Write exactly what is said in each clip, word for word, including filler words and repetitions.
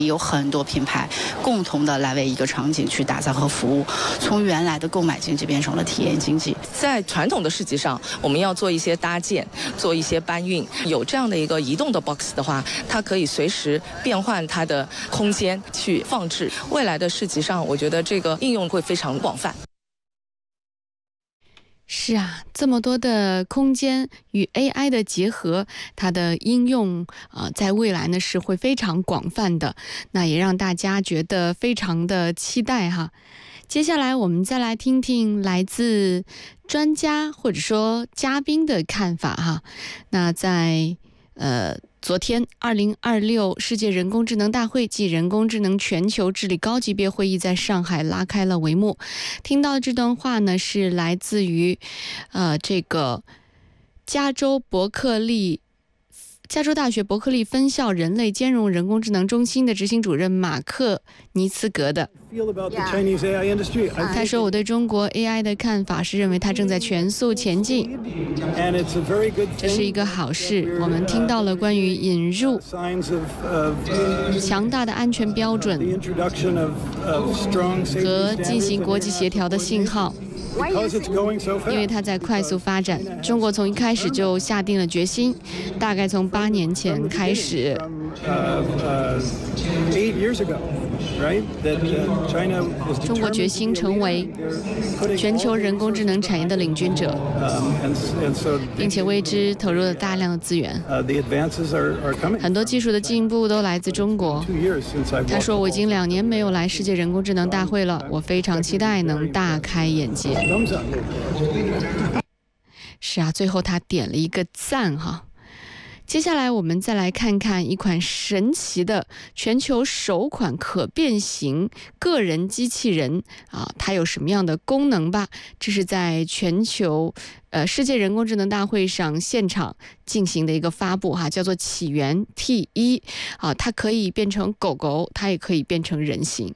有很多品牌共同的来为一个场景去打造和服务，从原来的购买经济变成了体验经济。 在传统的市集上，我们要做一些搭建，做一些搬运。有这样的一个移动的 box 的话，它可以随时变换它的空间去放置。未来的市集上，我觉得这个应用会非常广泛。 是啊，这么多的空间与 A I 的结合，它的应用呃，在未来呢是会非常广泛的，那也让大家觉得非常的期待哈。接下来我们再来听听来自专家或者说嘉宾的看法哈。那在呃昨天二零二六世界人工智能大会暨人工智能全球治理高级别会议在上海拉开了帷幕。听到这段话呢，是来自于呃这个加州伯克利加州大学伯克利分校人类兼容人工智能中心的执行主任马克尼茨格的。他说，我对中国 A I 的看法是认为它正在全速前进，这是一个好事。我们听到了关于引入强大的安全标准和进行国际协调的信号，因为它在快速发展。中国从一开始就下定了决心，大概从八年前开始，中国决心成为全球人工智能产业的领军者，并且为之投入了大量的资源。很多技术的进步都来自中国。他说，我已经两年没有来世界人工智能大会了，我非常期待能大开眼界。是啊，最后他点了一个赞哈。接下来我们再来看看一款神奇的全球首款可变形个人机器人啊，它有什么样的功能吧？这是在全球呃世界人工智能大会上现场进行的一个发布哈，叫做起源 T 一啊，它可以变成狗狗，它也可以变成人形。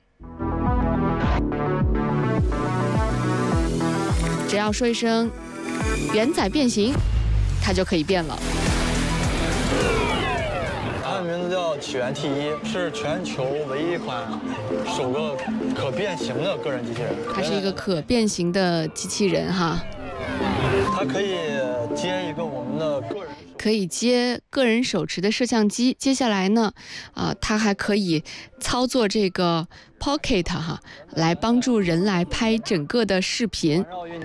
只要说一声元仔变形，它就可以变了。 它的名字叫起源 T 一，是全球唯一一款首个可变形的个人机器人。 它是一个可变形的机器人哈， 它可以接一个我们的个人。 可以接个人手持的摄像机，接下来呢，啊、呃，它还可以操作这个 Pocket 哈，来帮助人来拍整个的视频。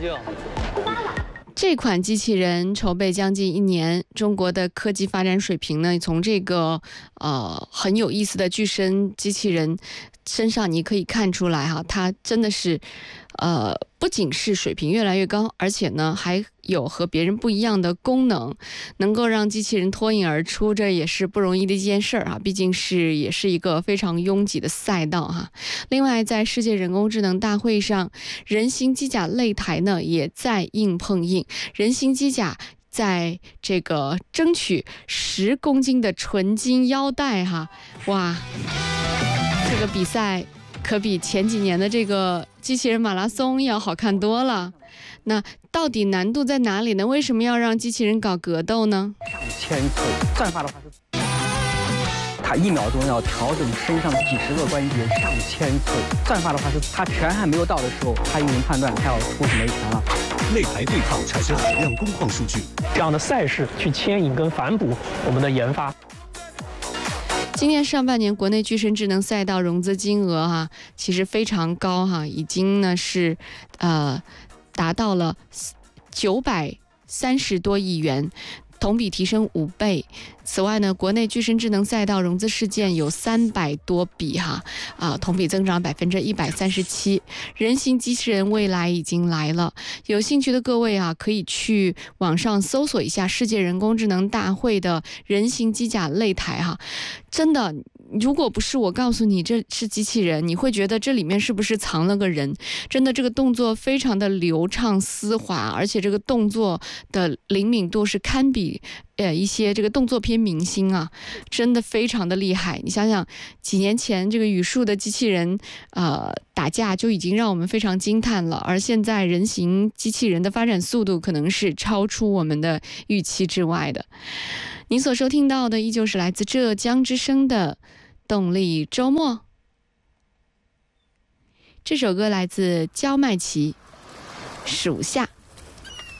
这款机器人筹备将近一年，中国的科技发展水平呢，从这个呃很有意思的巨身机器人身上你可以看出来哈，它真的是呃不仅是水平越来越高，而且呢还有和别人不一样的功能，能够让机器人脱颖而出，这也是不容易的一件事儿啊，毕竟是也是一个非常拥挤的赛道哈。另外，在世界人工智能大会上，人形机甲擂台呢也在硬碰硬，人形机甲在这个争取十公斤的纯金腰带哈，哇，这个比赛可比前几年的这个机器人马拉松要好看多了。那到底难度在哪里呢？为什么要让机器人搞格斗呢？ 上千次战法的话是，它一秒钟要调整身上几十个关节，上千次战法的话是，它拳还没有到的时候，它已经判断它要出什么一拳了。 擂台对抗产生海量工况数据， 这样的赛事去牵引跟反哺我们的研发。 今年上半年，国内巨身智能赛道融资金额哈、啊，其实非常高哈、啊，已经呢是呃达到了九百三十多亿元，同比提升五倍。此外呢，国内巨身智能赛道融资事件有三百多笔哈，啊，同比增长百分之一百三十七。人形机器人未来已经来了，有兴趣的各位啊，可以去网上搜索一下世界人工智能大会的人形机甲擂台哈，真的。如果不是我告诉你这是机器人，你会觉得这里面是不是藏了个人？真的，这个动作非常的流畅丝滑，而且这个动作的灵敏度是堪比呃一些这个动作片明星啊，真的非常的厉害。你想想，几年前这个语数的机器人呃打架就已经让我们非常惊叹了，而现在人形机器人的发展速度可能是超出我们的预期之外的。您所收听到的依旧是来自浙江之声的动力周末。这首歌来自焦麦琪，《属下》。